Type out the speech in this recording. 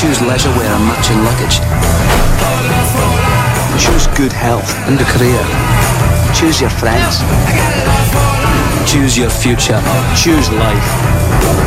Choose leisure wear and matching luggage. Choose good health and a career. Choose your friends. Choose your future. Choose life.